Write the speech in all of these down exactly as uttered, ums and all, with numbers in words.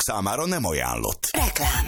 számára nem ajánlott. Reklám.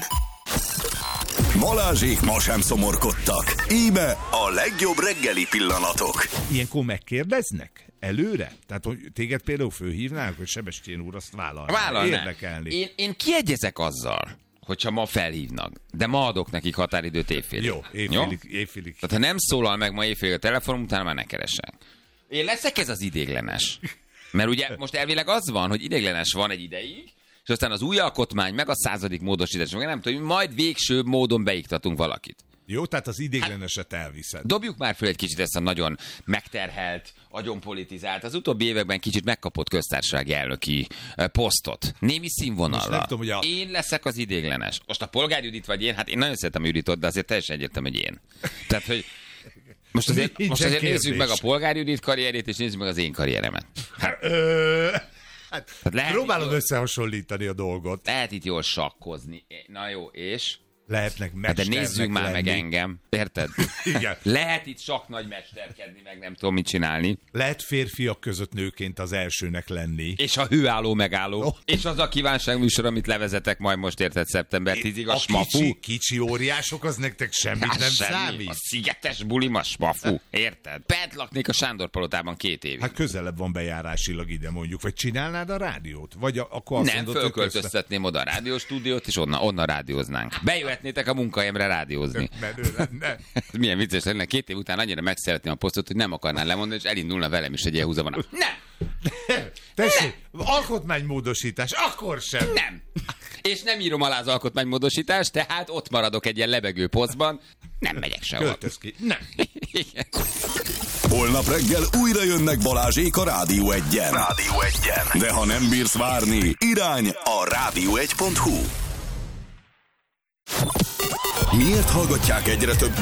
Balázsék ma sem szomorkodtak. Íme a legjobb reggeli pillanatok. Ilyenkor megkérdeznek előre? Tehát, hogy téged például fölhívnák, hogy Sebestyén úr azt vállalná. Vállalná. Érdekelni. Én, én kiegyezek azzal, hogyha ma felhívnak, de ma adok nekik határidőt évfélig. Jó, évfélig. évfélig. Tehát ha nem szólal meg ma évfélig a telefonom, utána már ne keresek. Én leszek ez az ideiglenes. Mert ugye most elvileg az van, hogy ideiglenes van egy ideig, és aztán az új alkotmány, meg a századik módosítás, meg nem tudom, majd végső módon beiktatunk valakit. Jó, tehát az ideigleneset elviszed. Dobjuk már föl egy kicsit ezt a nagyon megterhelt, agyonpolitizált, az utóbbi években kicsit megkapott köztársasági elnöki posztot. Némi színvonallal. Tudom, a... Én leszek az ideiglenes. Most a Polgár Judit vagy én, hát én nagyon szeretem a Juditot, de azért teljesen egyértelmű, hogy én. Tehát, hogy most azért, most azért nézzük meg a Polgár Judit karrierét, és nézzük meg az én karrieremet. Hát, hát próbálod jól... összehasonlítani a dolgot. Lehet itt jól sakkozni. Na jó, és... Lehetnek mesternek De nézzük már lenni. meg engem. Érted? Igen. Lehet itt sok nagy mesterkedni, meg nem tudom mit csinálni. Lehet férfiak között nőként az elsőnek lenni. És a hőálló megálló. Oh. És az a kívánságműsor, amit levezetek majd most, érted, szeptember tízig, a, a smafu. Kicsi, kicsi óriások, az nektek semmit hát nem semmi. számít. A szigetes bulim, a smafu. Érted? Bent laknék a Sándor palotában két évig. Hát közelebb van bejárásilag ide mondjuk. Vagy csinálnád a rádiót? Vagy a, akkor azt nem, mondod, fölköltöztetném oda a rádióstúdiót, és onnan, onnan rádióznánk. Bejöhetnétek a munkahelyemre rádiózni. Milyen vicces lenne, két év után annyira megszeretném a posztot, hogy nem akarnál lemondani, és elindulna velem is egy ilyen húzavona. Nem! Tessék, alkotmánymódosítás, akkor sem! Nem! És nem írom alá az alkotmánymódosítást, tehát ott maradok egy ilyen lebegő posztban, nem megyek sehol. Költöz ki. Nem. Igen. Holnap reggel újra jönnek Balázsék a Rádió egyen. Rádió egyen. De ha nem bírsz várni, irány a rádió egy pont hu. Miért hallgatják egyre többen